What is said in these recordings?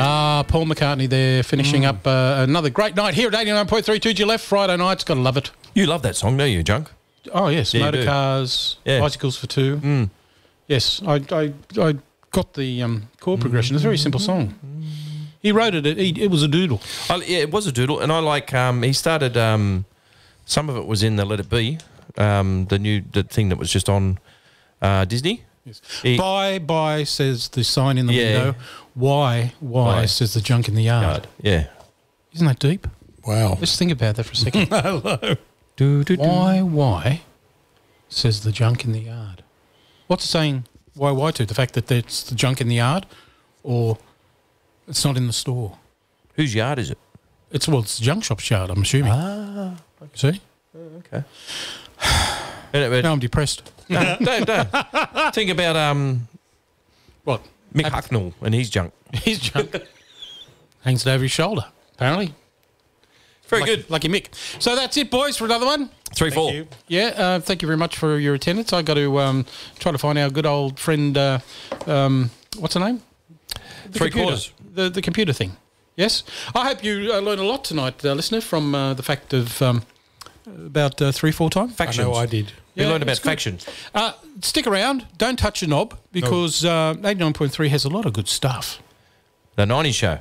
Paul McCartney there, finishing up another great night here at 89.3 2G Left, Friday nights. Gotta love it. You love that song, don't you, Junk? Oh, yes. Yeah, Motor cars, bicycles for two. Mm. Yes, I got the chord progression. It's a very simple song. He wrote it. It was a doodle. Yeah, it was a doodle. And I like, he started, some of it was in the Let It Be, the thing that was just on Disney. Yes. Bye, says the sign in the window. Why, says the junk in the yard. Yeah. Isn't that deep? Wow. Let's think about that for a second. Hello. Why, says the junk in the yard. What's it saying why to? The fact that it's the junk in the yard, or it's not in the store? Whose yard is it? It's the junk shop's yard, I'm assuming. Okay. See? Okay. Now I'm depressed. No, don't. Think about What? Mick Hucknall and his junk. His junk hangs it over his shoulder, apparently. Very good. Lucky Mick. So that's it, boys, for another one. 3-4. Yeah, thank you very much for your attendance. I got to try to find our good old friend, what's her name? Three quarters. The computer thing. Yes? I hope you learned a lot tonight, listener, from the fact of about 3-4 time. Factions. I know I did. We learned about it's good. factions. Stick around. Don't touch the knob, because 89.3 has a lot of good stuff. The 90s show.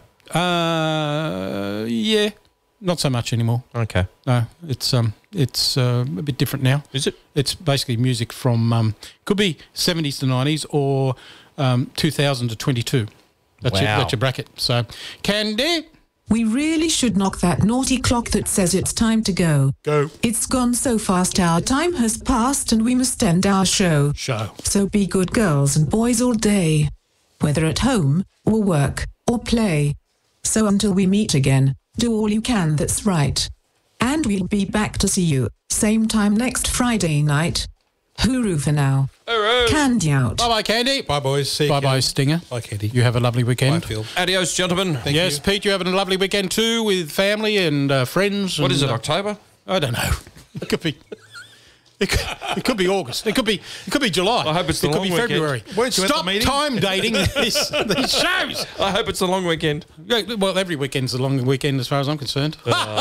Yeah. Not so much anymore. Okay. No, it's a bit different now. Is it? It's basically music from could be 70s to 90s or 2000 to 22. That's your bracket. So, Candy. We really should knock that naughty clock that says it's time to go. Go. It's gone so fast, our time has passed and we must end our show. So be good girls and boys all day, whether at home or work or play. So until we meet again, do all you can that's right. And we'll be back to see you, same time next Friday night. Hooroo for now. Hooroo. Candy out. Bye-bye, Candy. Bye, boys. See you Bye-bye, again. Stinger. Bye, Candy. You have a lovely weekend. Bye, Phil. Adios, gentlemen. Thank yes, you. Pete, you're having a lovely weekend too with family and friends. What and, is it, October? I don't know. It could be. It could be August. It could be July. I hope it's the It could long be weekend. February. Weren't you at the Stop meeting? time dating these shows. I hope it's a long weekend. Yeah, well, every weekend's a long weekend as far as I'm concerned.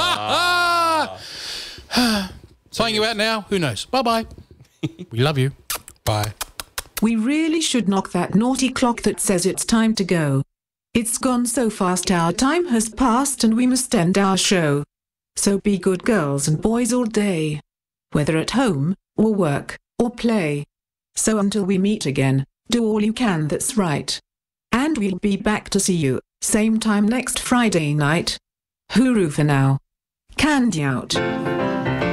Playing you out now? Who knows? Bye-bye. We love you. Bye. We really should knock that naughty clock that says it's time to go. It's gone so fast, our time has passed and we must end our show. So be good girls and boys all day, whether at home or work or play. So until we meet again, do all you can that's right. And we'll be back to see you, same time next Friday night. Hooroo for now. Candy out.